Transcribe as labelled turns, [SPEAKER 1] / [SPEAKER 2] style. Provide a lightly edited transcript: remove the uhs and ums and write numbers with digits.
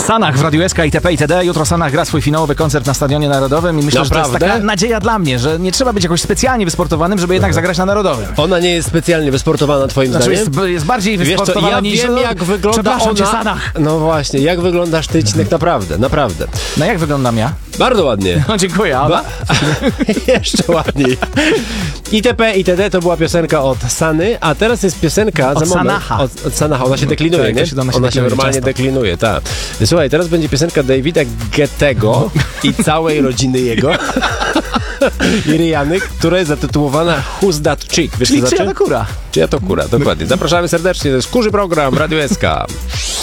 [SPEAKER 1] Sanach w Radiu SK, ITP, itd. Jutro Sanach gra swój finałowy koncert na Stadionie Narodowym i myślę,
[SPEAKER 2] Naprawdę?
[SPEAKER 1] że to jest taka nadzieja dla mnie, że nie trzeba być jakoś specjalnie wysportowanym, żeby jednak zagrać na Narodowym.
[SPEAKER 2] Ona nie jest specjalnie wysportowana twoim
[SPEAKER 1] Znaczy
[SPEAKER 2] zdaniem?
[SPEAKER 1] jest bardziej
[SPEAKER 2] Wiesz co,
[SPEAKER 1] wysportowana
[SPEAKER 2] ja
[SPEAKER 1] niż...
[SPEAKER 2] wiem, jak wygląda
[SPEAKER 1] Przepraszam cię,
[SPEAKER 2] ona.
[SPEAKER 1] Sanach.
[SPEAKER 2] No właśnie, jak wyglądasz ty, Cinek, naprawdę.
[SPEAKER 1] No jak wyglądam ja?
[SPEAKER 2] Bardzo ładnie.
[SPEAKER 1] No dziękuję, a ona?
[SPEAKER 2] Jeszcze ładniej. ITP, itd. to była piosenka od Sany, a teraz jest piosenka
[SPEAKER 1] Od
[SPEAKER 2] za moment.
[SPEAKER 1] Sanaha.
[SPEAKER 2] Od Sanaha. Ona się deklinuje,
[SPEAKER 1] Tak,
[SPEAKER 2] nie?
[SPEAKER 1] ona się
[SPEAKER 2] Ona się
[SPEAKER 1] deklinuje
[SPEAKER 2] normalnie
[SPEAKER 1] często.
[SPEAKER 2] deklinuje, tak. Słuchaj, teraz będzie piosenka Davida Gettego i całej rodziny jego. I Riany, która jest zatytułowana Who's That Chick? Wiesz,
[SPEAKER 1] Czyli
[SPEAKER 2] co
[SPEAKER 1] czyja
[SPEAKER 2] znaczy?
[SPEAKER 1] to kura?
[SPEAKER 2] Czyja to kura, dokładnie. Zapraszamy serdecznie, to jest Kurzy Program, Radio SK.